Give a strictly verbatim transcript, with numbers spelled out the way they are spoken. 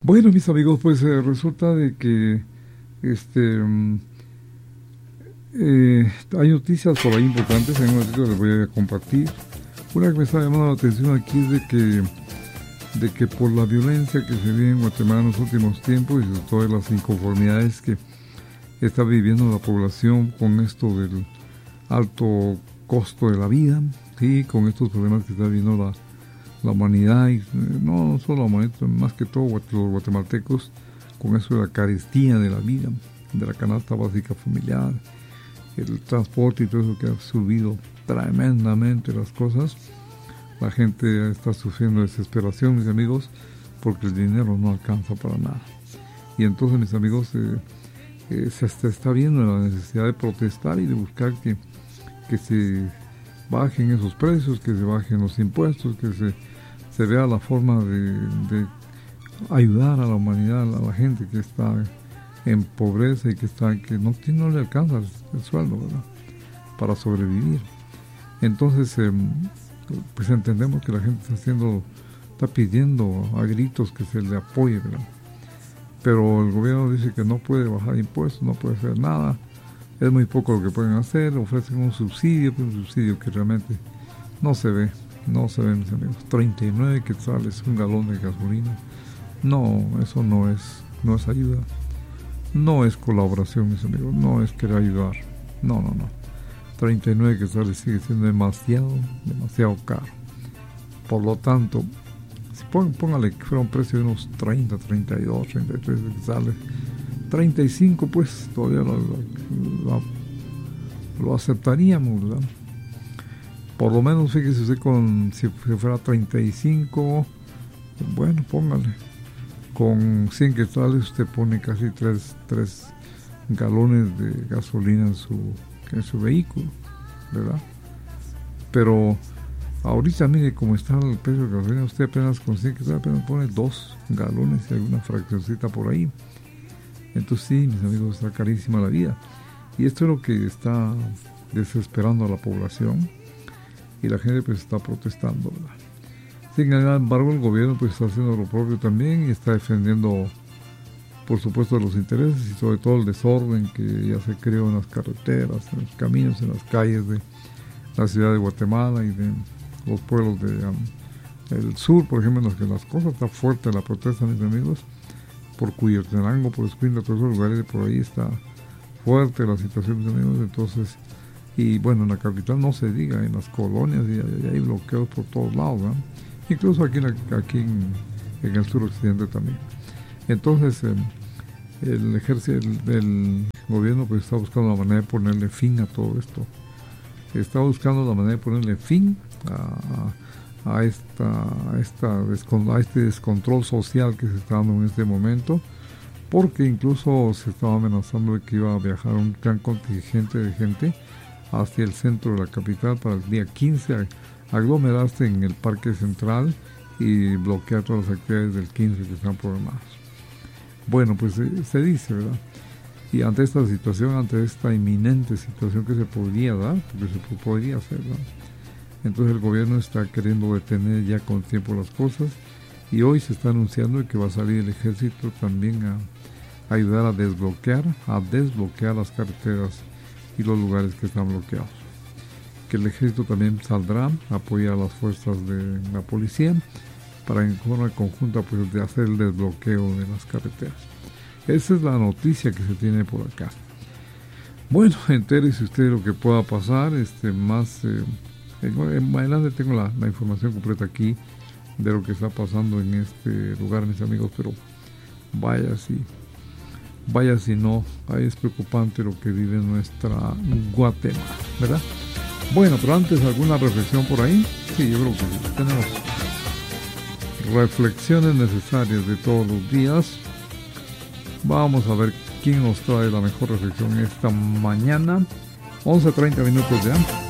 Bueno, mis amigos, pues eh, resulta de que este mm, eh, hay noticias por ahí importantes. En un ratito les voy a compartir. Una que me está llamando la atención aquí es de que de que por la violencia que se vive en Guatemala en los últimos tiempos y sobre todo las inconformidades que está viviendo la población con esto del alto costo de la vida, sí, con estos problemas que está viviendo la, la humanidad, y no solo la humanidad, más que todo los guatemaltecos, con eso de la carestía de la vida, de la canasta básica familiar, el transporte y todo eso que ha subido tremendamente las cosas. La gente está sufriendo desesperación, mis amigos, porque el dinero no alcanza para nada. Y entonces, mis amigos, eh, eh, se, se está viendo la necesidad de protestar y de buscar que, que se bajen esos precios, que se bajen los impuestos, que se, se vea la forma de, de ayudar a la humanidad, a la gente que está en pobreza y que está que no, no le alcanza el, el sueldo, ¿verdad?, para sobrevivir. Entonces, eh, pues entendemos que la gente está haciendo, está pidiendo a gritos que se le apoye, ¿verdad? Pero el gobierno dice que no puede bajar impuestos, no puede hacer nada, es muy poco lo que pueden hacer, ofrecen un subsidio, pero un subsidio que realmente no se ve, no se ve, mis amigos. treinta y nueve quetzales un galón de gasolina, no, eso no es, no es ayuda, no es colaboración, mis amigos, no es querer ayudar, no, no, no. treinta y nueve quetzales sigue siendo demasiado, demasiado caro. Por lo tanto, si pon, póngale que fuera un precio de unos treinta, treinta y dos, treinta y tres quetzales, treinta y cinco, pues todavía lo, lo, lo, lo aceptaríamos, ¿verdad? Por lo menos, fíjese usted, con, si, si fuera treinta y cinco, bueno, póngale, con cien quetzales usted pone casi tres galones de gasolina en su en su vehículo, ¿verdad? Pero ahorita, mire cómo está el precio de gasolina, usted apenas consigue que apenas pone dos galones y alguna fraccioncita por ahí. Entonces sí, mis amigos, está carísima la vida. Y esto es lo que está desesperando a la población y la gente pues está protestando, ¿verdad? Sin embargo, el gobierno pues está haciendo lo propio también y está defendiendo, por supuesto, los intereses y sobre todo el desorden que ya se creó en las carreteras, en los caminos, en las calles de la ciudad de Guatemala y de los pueblos de, um, del sur, por ejemplo, en las que las cosas están fuertes, la protesta, mis amigos, por Cuyotenango, por Escuintla, todos esos lugares, por ahí está fuerte la situación, mis amigos. Entonces, y bueno, en la capital no se diga, en las colonias y, y hay bloqueos por todos lados, ¿no? Incluso aquí, en, la, aquí en, en el sur occidente también. Entonces, eh, el ejército, el, el gobierno pues está buscando la manera de ponerle fin a todo esto. Está buscando la manera de ponerle fin a, a, esta, a, esta, a este descontrol social que se está dando en este momento, porque incluso se estaba amenazando de que iba a viajar un gran contingente de gente hacia el centro de la capital para el día quince, a, aglomerarse en el Parque Central y bloquear todas las actividades del quince que están programadas. Bueno, pues se, se dice, ¿verdad? Y ante esta situación, ante esta inminente situación que se podría dar, porque se podría hacer, ¿verdad?, entonces el gobierno está queriendo detener ya con tiempo las cosas y hoy se está anunciando que va a salir el ejército también a, a ayudar a desbloquear, a desbloquear las carreteras y los lugares que están bloqueados. Que el ejército también saldrá a apoyar a las fuerzas de la policía para en forma conjunta pues de hacer el desbloqueo de las carreteras. Esa es la noticia que se tiene por acá. Bueno, entérese usted de lo que pueda pasar, este más eh, en adelante tengo la, la información completa aquí de lo que está pasando en este lugar, mis amigos, pero vaya si vaya si no, ahí es preocupante lo que vive nuestra Guatemala, ¿verdad? Bueno, pero antes, ¿alguna reflexión por ahí? Sí, yo creo que sí. Tenemos reflexiones necesarias de todos los días. Vamos a ver quién nos trae la mejor reflexión esta mañana. once treinta minutos ya.